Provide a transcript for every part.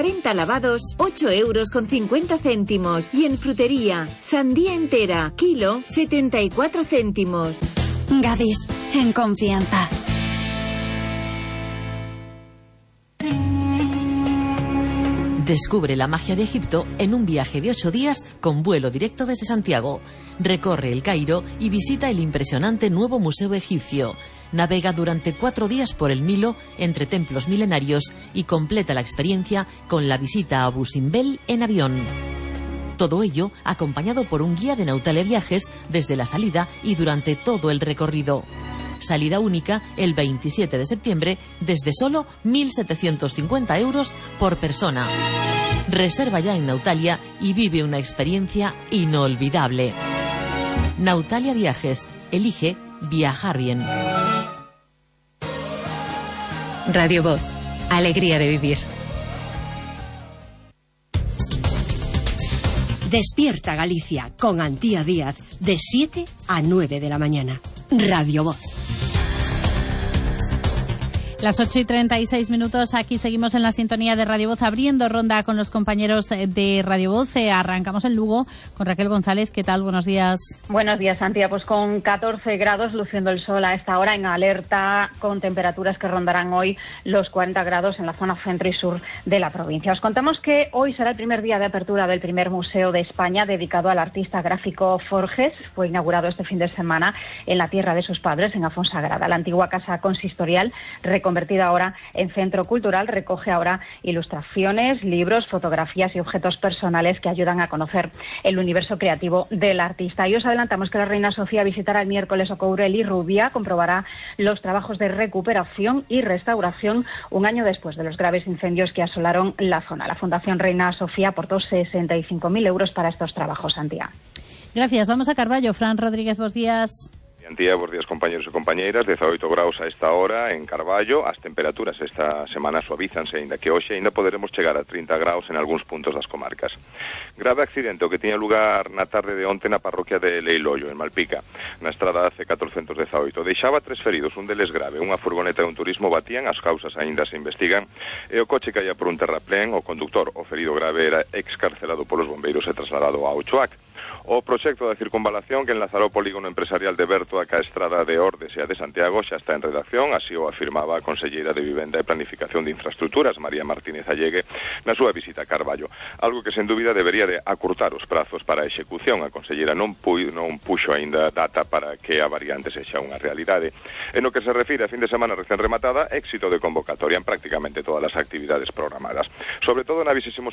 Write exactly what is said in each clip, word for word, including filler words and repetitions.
cuarenta lavados, ocho euros con cincuenta céntimos. Y en frutería, sandía entera, kilo, setenta y cuatro céntimos. Gadis, en confianza. Descubre la magia de Egipto en un viaje de ocho días con vuelo directo desde Santiago. Recorre el Cairo y visita el impresionante nuevo Museo Egipcio. Navega durante cuatro días por el Nilo entre templos milenarios y completa la experiencia con la visita a Abu Simbel en avión. Todo ello acompañado por un guía de Nautalia Viajes desde la salida y durante todo el recorrido. Salida única el veintisiete de septiembre desde solo mil setecientos cincuenta euros por persona. Reserva ya en Nautalia y vive una experiencia inolvidable. Nautalia Viajes. Elige viajar bien. Radio Voz. Alegría de vivir. Despierta Galicia con Antía Díaz de siete a nueve de la mañana. Radio Voz. Las ocho y treinta y seis minutos, aquí seguimos en la sintonía de Radio Voz, abriendo ronda con los compañeros de Radio Voz. Eh, arrancamos en Lugo con Raquel González. ¿Qué tal? Buenos días. Buenos días, Santia. Pues con catorce grados, luciendo el sol a esta hora, en alerta, con temperaturas que rondarán hoy los cuarenta grados en la zona centro y sur de la provincia. Os contamos que hoy será el primer día de apertura del primer museo de España dedicado al artista gráfico Forges. Fue inaugurado este fin de semana en la tierra de sus padres, en Afonsagrada. La antigua casa consistorial, convertida ahora en centro cultural, recoge ahora ilustraciones, libros, fotografías y objetos personales que ayudan a conocer el universo creativo del artista. Y os adelantamos que la reina Sofía visitará el miércoles Ocourel y Rubia, comprobará los trabajos de recuperación y restauración un año después de los graves incendios que asolaron la zona. La Fundación Reina Sofía aportó sesenta y cinco mil euros para estos trabajos, Santiago. Gracias. Vamos a Carballo. Fran Rodríguez, buenos días. Antía, buenos días compañeros e compañeiras, dezaoito graus a esta hora en Carballo. As temperaturas esta semana suavízanse, ainda que hoxe ainda poderemos chegar a trinta graus en algúns puntos das comarcas. Grave accidente o que tiña lugar na tarde de onte na parroquia de Leiloio, en Malpica, na estrada C catorcentos dezaoito. Deixaba tres feridos, un deles grave. Unha furgoneta e un turismo batían, as causas aínda se investigan, e o coche caía por un terraplén. O conductor, o ferido grave, era excarcelado polos bombeiros e trasladado a Ochoac. O proxecto da circunvalación que enlazará o polígono empresarial de Bertoa ca estrada de Ordes e a de Santiago xa está en redacción, así o afirmaba a conselleira de Vivenda e Planificación de Infraestructuras, María Martínez Allegue, na súa visita a Carballo. Algo que, sen dúbida, debería de acurtar os prazos para a execución. A conselleira non, pu non puxo aínda data para que a variante sexa unha realidade. En o que se refire a fin de semana recén rematada, éxito de convocatoria en prácticamente todas as actividades programadas. Sobre todo na vigésimo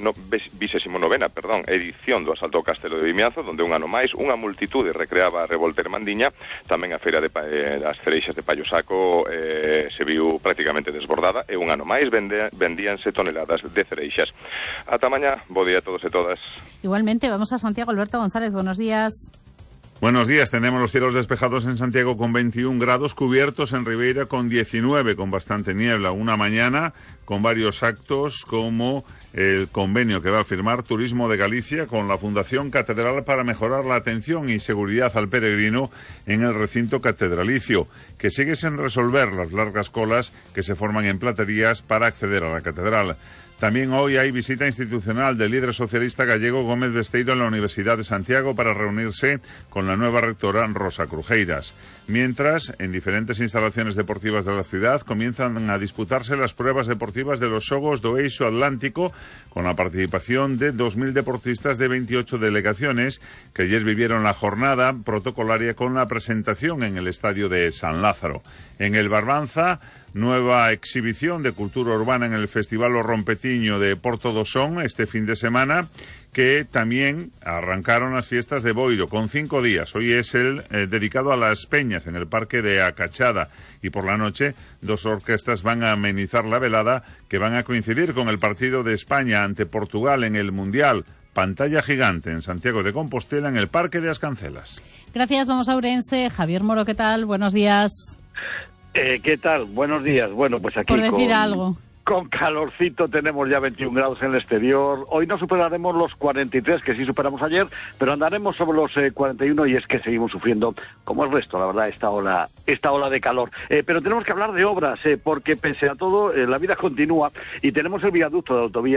novena perdón, edición do Asalto ao Castelo de Vimianzo, donde un ano máis unha multitude recreaba a revolta irmandiña. Tamén a feira de eh, das cereixas de Pallosaco eh, se viu prácticamente desbordada e un ano máis vende, vendíanse toneladas de cereixas. Ata mañá, bo día a todos e todas. Igualmente, vamos a Santiago. Alberto González, buenos días. Buenos días, tenemos los cielos despejados en Santiago con veintiún grados, cubiertos en Ribeira con diecinueve, con bastante niebla. Una mañana con varios actos como el convenio que va a firmar Turismo de Galicia con la Fundación Catedral para mejorar la atención y seguridad al peregrino en el recinto catedralicio, que sigue sin resolver las largas colas que se forman en platerías para acceder a la catedral. También hoy hay visita institucional del líder socialista gallego Gómez Besteiro en la Universidad de Santiago para reunirse con la nueva rectora Rosa Crujeiras. Mientras, en diferentes instalaciones deportivas de la ciudad comienzan a disputarse las pruebas deportivas de los Xogos do Eixo Atlántico con la participación de dos mil deportistas de veintiocho delegaciones que ayer vivieron la jornada protocolaria con la presentación en el estadio de San Lázaro. En el Barbanza, nueva exhibición de cultura urbana en el Festival O Rompetiño de Porto do Son este fin de semana, que también arrancaron las fiestas de Boiro con cinco días. Hoy es el eh, dedicado a las peñas en el Parque de Acachada y por la noche dos orquestas van a amenizar la velada que van a coincidir con el partido de España ante Portugal en el Mundial. Pantalla gigante en Santiago de Compostela en el Parque de Ascancelas. Gracias, vamos a Ourense. Javier Moro, ¿qué tal? Buenos días. Eh, ¿Qué tal? Buenos días. Bueno, pues aquí por decir con, algo. Con calorcito, tenemos ya veintiún grados en el exterior. Hoy no superaremos los cuarenta y tres, que sí superamos ayer, pero andaremos sobre los eh, cuarenta y uno y es que seguimos sufriendo, como el resto, la verdad, esta ola, esta ola de calor. Eh, pero tenemos que hablar de obras, eh, porque pese a todo, eh, la vida continúa y tenemos el viaducto de autovía